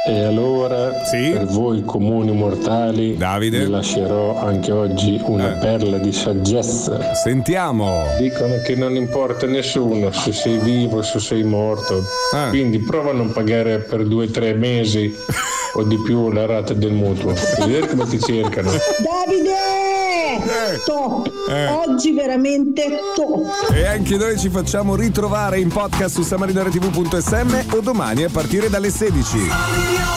E allora, Sì? per voi comuni mortali, Davide? vi lascerò anche oggi una perla di saggezza. Sentiamo. Dicono che non importa a nessuno se sei vivo o se sei morto, quindi prova a non pagare per 2-3 mesi o di più la rata del mutuo. Vedete come ti cercano. Davide! Top! Oggi veramente top! E anche noi ci facciamo ritrovare in podcast su samaridaretv.sm o domani a partire dalle 16.